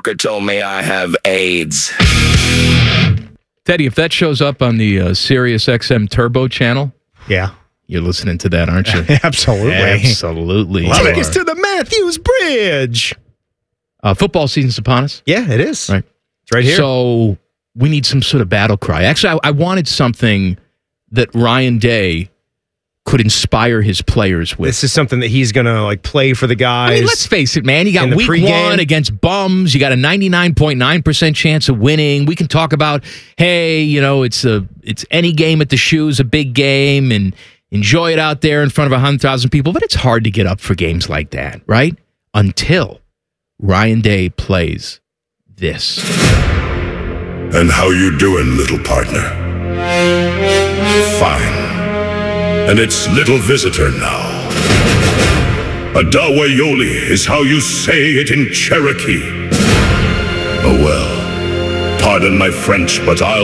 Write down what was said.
Walker told me I have AIDS. Teddy, if that shows up on the Sirius XM Turbo channel, yeah, you're listening to that, aren't you? Absolutely. Absolutely. Take us to the Matthews Bridge. Football season's upon us. Yeah, it is. Right. It's right here. So we need some sort of battle cry. Actually, I wanted something that Ryan Day could inspire his players with. This is something that he's going to play for the guys. I mean, let's face it, man. You got week pregame. 1 against bums. You got a 99.9% chance of winning. We can talk about, hey, it's any game at the shoe is a big game and enjoy it out there in front of 100,000 people. But it's hard to get up for games like that, right? Until Ryan Day plays this. And how you doing, little partner? Fine. And it's little visitor now. Adawayoli is how you say it in Cherokee. Oh well, pardon my French, but I'll